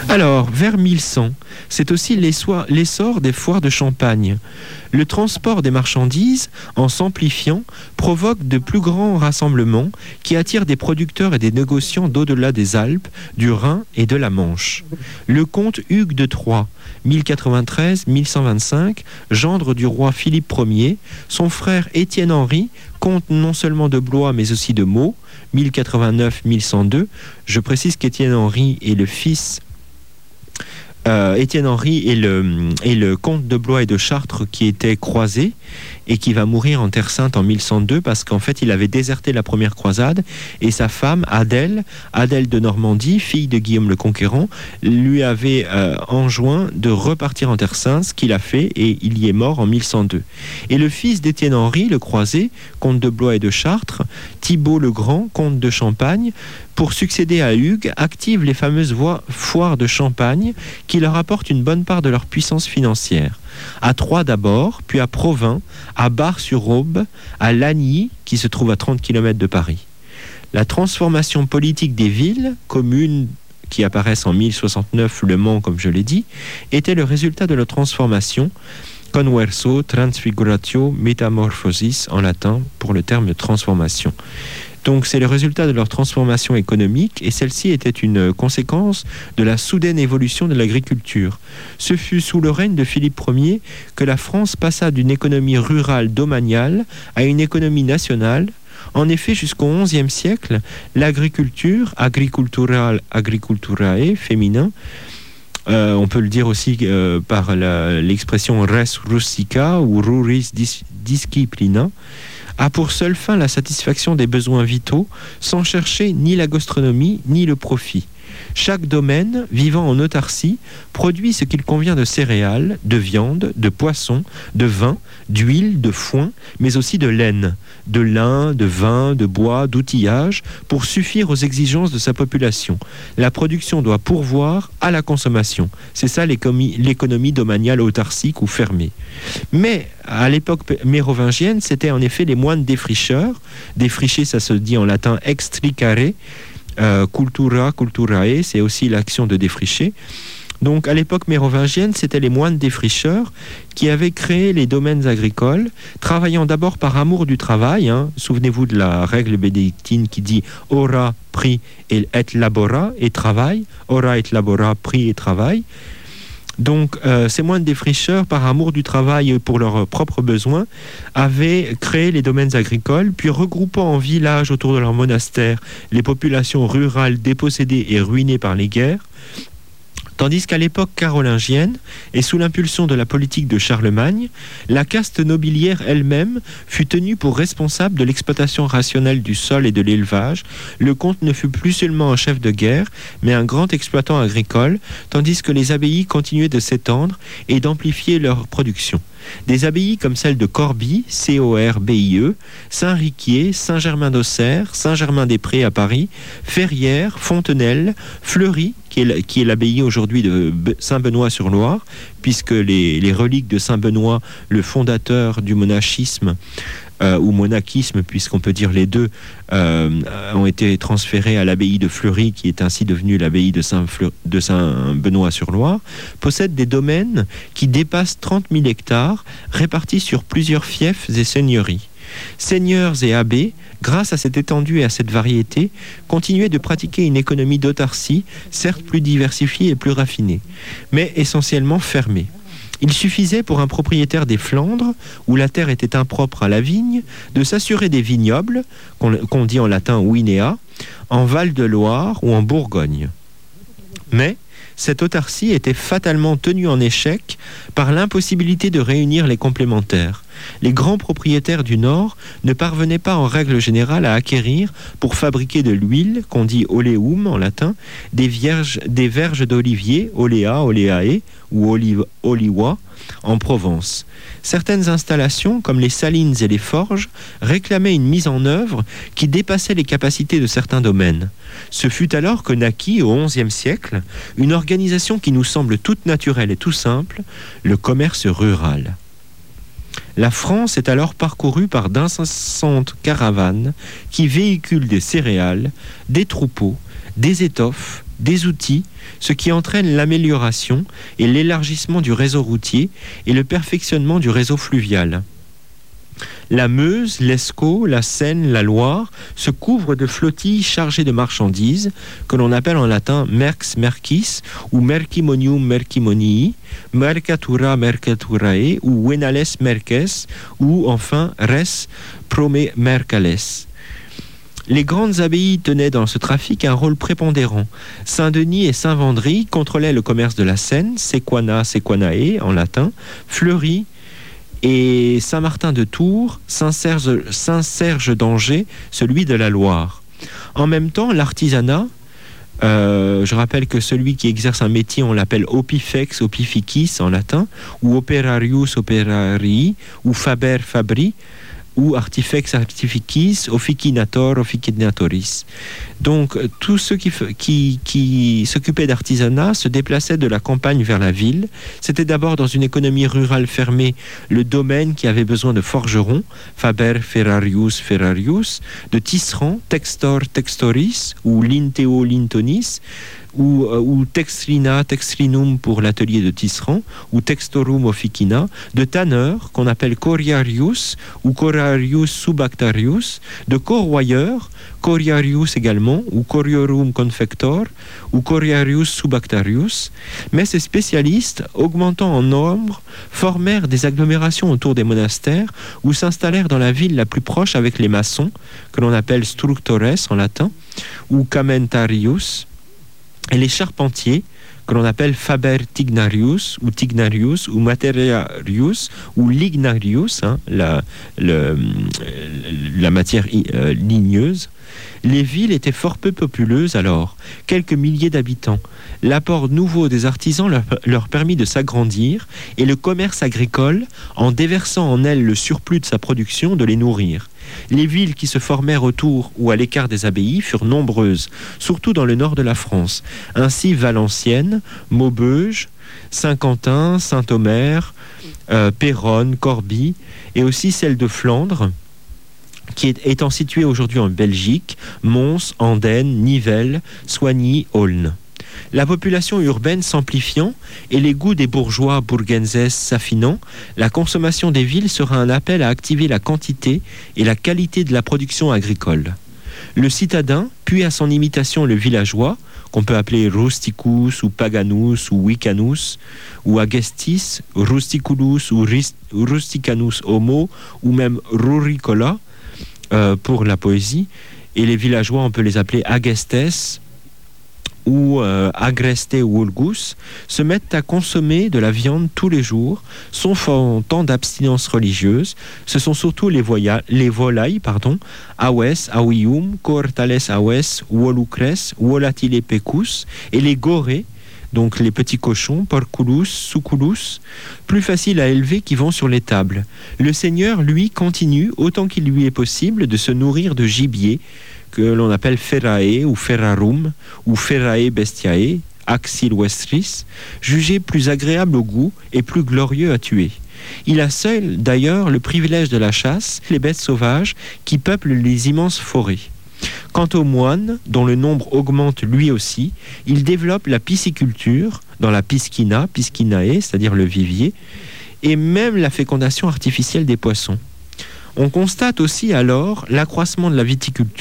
Alors, vers 1100, c'est aussi l'essor des foires de Champagne. Le transport des marchandises, en s'amplifiant, provoque de plus grands rassemblements qui attirent des producteurs et des négociants d'au-delà des Alpes, du Rhin et de la Manche. Le comte Hugues de Troyes, 1093-1125, gendre du roi Philippe Ier, son frère Étienne-Henri, comte non seulement de Blois mais aussi de Meaux, 1089-1102. Je précise qu'Étienne-Henri est le fils Étienne-Henri est le comte de Blois et de Chartres qui était croisé et qui va mourir en Terre Sainte en 1102 parce qu'en fait il avait déserté la première croisade et sa femme Adèle de Normandie, fille de Guillaume le Conquérant, lui avait enjoint de repartir en Terre Sainte, ce qu'il a fait et il y est mort en 1102. Et le fils d'Étienne-Henri, le croisé, comte de Blois et de Chartres, Thibault le Grand, comte de Champagne, pour succéder à Hugues, active les fameuses foires de Champagne qui leur apportent une bonne part de leur puissance financière. À Troyes d'abord, puis à Provins, à Bar-sur-Aube, à Lagny, qui se trouve à 30 km de Paris. La transformation politique des villes, communes qui apparaissent en 1069, Le Mans comme je l'ai dit, était le résultat de la transformation, converso, transfiguratio, metamorphosis en latin pour le terme de transformation. Donc c'est le résultat de leur transformation économique et celle-ci était une conséquence de la soudaine évolution de l'agriculture. Ce fut sous le règne de Philippe Ier que la France passa d'une économie rurale domaniale à une économie nationale. En effet, jusqu'au XIe siècle, l'agriculture, agriculturae, féminin, on peut le dire aussi par l'expression res russica ou ruris disciplina, a pour seule fin la satisfaction des besoins vitaux, sans chercher ni la gastronomie ni le profit. Chaque domaine, vivant en autarcie, produit ce qu'il convient de céréales, de viande, de poissons, de vin, d'huile, de foin, mais aussi de laine, de lin, de vin, de bois, d'outillage, pour suffire aux exigences de sa population. La production doit pourvoir à la consommation. C'est ça l'économie domaniale autarcique ou fermée. Mais à l'époque mérovingienne, c'était en effet les moines défricheurs. Défricher, ça se dit en latin extricare. Culturae, c'est aussi l'action de défricher. Donc à l'époque mérovingienne, c'était les moines défricheurs qui avaient créé les domaines agricoles, travaillant d'abord par amour du travail. Souvenez-vous de la règle bénédictine qui dit ora, pri et labora, et travail. Ora et labora, pri et travail. Donc, ces moines défricheurs, par amour du travail et pour leurs propres besoins, avaient créé les domaines agricoles, puis regroupant en villages autour de leur monastère les populations rurales dépossédées et ruinées par les guerres, tandis qu'à l'époque carolingienne, et sous l'impulsion de la politique de Charlemagne, la caste nobiliaire elle-même fut tenue pour responsable de l'exploitation rationnelle du sol et de l'élevage. Le comte ne fut plus seulement un chef de guerre, mais un grand exploitant agricole, tandis que les abbayes continuaient de s'étendre et d'amplifier leur production. Des abbayes comme celle de Corbie, Corbie, Saint-Riquier, Saint-Germain-d'Auxerre, Saint-Germain-des-Prés à Paris, Ferrières, Fontenelle, Fleury, qui est l'abbaye aujourd'hui de Saint-Benoît-sur-Loire, puisque les reliques de Saint-Benoît, le fondateur du monachisme, ou monachisme, puisqu'on peut dire les deux, ont été transférés à l'abbaye de Fleury, qui est ainsi devenue l'abbaye de Saint-Benoît-sur-Loire, possède des domaines qui dépassent 30 000 hectares, répartis sur plusieurs fiefs et seigneuries. Seigneurs et abbés, grâce à cette étendue et à cette variété, continuaient de pratiquer une économie d'autarcie, certes plus diversifiée et plus raffinée, mais essentiellement fermée. Il suffisait pour un propriétaire des Flandres, où la terre était impropre à la vigne, de s'assurer des vignobles, qu'on dit en latin vinea, en Val-de-Loire ou en Bourgogne. Mais cette autarcie était fatalement tenue en échec par l'impossibilité de réunir les complémentaires. Les grands propriétaires du Nord ne parvenaient pas en règle générale à acquérir, pour fabriquer de l'huile, qu'on dit oleum en latin, des verges d'olivier, olea, oleae, ou oliwa, en Provence. Certaines installations, comme les salines et les forges, réclamaient une mise en œuvre qui dépassait les capacités de certains domaines. Ce fut alors que naquit, au XIe siècle, une organisation qui nous semble toute naturelle et tout simple, le commerce rural. La France est alors parcourue par d'incessantes caravanes qui véhiculent des céréales, des troupeaux, des étoffes des outils, ce qui entraîne l'amélioration et l'élargissement du réseau routier et le perfectionnement du réseau fluvial. La Meuse, l'Escaut, la Seine, la Loire se couvrent de flottilles chargées de marchandises que l'on appelle en latin merx mercis ou mercimonium mercimonii, mercatura mercaturae ou venales merces ou enfin res prome mercales. Les grandes abbayes tenaient dans ce trafic un rôle prépondérant. Saint-Denis et Saint-Vendry contrôlaient le commerce de la Seine, Sequana, Sequanae en latin, Fleury, et Saint-Martin de Tours, Saint-Serge d'Angers, celui de la Loire. En même temps, l'artisanat, je rappelle que celui qui exerce un métier, on l'appelle opifex, opificis en latin, ou operarius operarii, ou faber fabri, ou artifex artificis, officinator officinatoris. Donc, tous ceux qui s'occupaient d'artisanat se déplaçaient de la campagne vers la ville. C'était d'abord dans une économie rurale fermée le domaine qui avait besoin de forgerons, faber ferrarius ferrarius, de tisserands, textor textoris, ou linteo lintonis, ou textrina, textrinum pour l'atelier de tisserand, ou textorum officina, de tanneurs qu'on appelle coriarius ou corarius subactarius, de corroyeurs, coriarius également, ou coriorum confector, ou coriarius subactarius. Mais ces spécialistes, augmentant en nombre, formèrent des agglomérations autour des monastères ou s'installèrent dans la ville la plus proche avec les maçons, que l'on appelle structores en latin, ou camentarius, et les charpentiers, que l'on appelle faber tignarius ou materiarius ou lignarius, la matière ligneuse. Les villes étaient fort peu populeuses alors, quelques milliers d'habitants. L'apport nouveau des artisans leur permit de s'agrandir et le commerce agricole, en déversant en elles le surplus de sa production, de les nourrir. Les villes qui se formèrent autour ou à l'écart des abbayes furent nombreuses, surtout dans le nord de la France. Ainsi Valenciennes, Maubeuge, Saint-Quentin, Saint-Omer, Péronne, Corbie, et aussi celle de Flandre, qui étant située aujourd'hui en Belgique, Mons, Andenne, Nivelles, Soigny, Aulne. La population urbaine s'amplifiant et les goûts des bourgeois burgenses s'affinant, la consommation des villes sera un appel à activer la quantité et la qualité de la production agricole. Le citadin, puis à son imitation le villageois, qu'on peut appeler rusticus ou paganus ou wicanus, ou agestis, rusticulus ou rusticanus homo, ou même ruricola pour la poésie, et les villageois on peut les appeler agestes, ou agreste vulgus, se mettent à consommer de la viande tous les jours, sauf en temps d'abstinence religieuse. Ce sont surtout les volailles, aves, avium, cohortales aves, volucres, volatile pecus, et les gorées, donc les petits cochons, porculus, suculus, plus faciles à élever qui vont sur les tables. Le Seigneur, lui, continue, autant qu'il lui est possible, de se nourrir de gibier, que l'on appelle ferrae ou ferrarum ou ferrae bestiae, ac silvestris, jugé plus agréable au goût et plus glorieux à tuer. Il a seul d'ailleurs le privilège de la chasse, les bêtes sauvages qui peuplent les immenses forêts. Quant aux moines, dont le nombre augmente lui aussi, il développe la pisciculture dans la piscina, piscinae, c'est-à-dire le vivier, et même la fécondation artificielle des poissons. On constate aussi alors l'accroissement de la viticulture